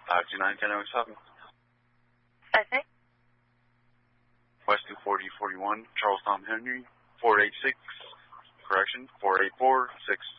529-1007. Okay. West 240-41, Charles Tom Henry, 486, correction, 484-6.